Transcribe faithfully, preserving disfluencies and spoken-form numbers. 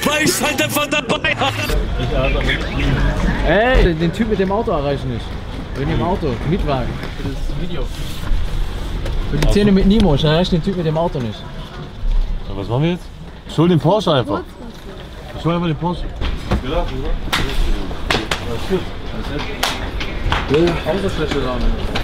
weil ich halt einfach dabei habe. Ey, den Typ mit dem Auto erreiche ich nicht. Mit dem Auto, Mietwagen. Für das Video. Für die Szene mit Nemo, ich erreiche den Typ mit dem Auto nicht. Ja, was machen wir jetzt? Ich hol den Porsche einfach. Ich hol einfach den Porsche. Ja, Autofläche da.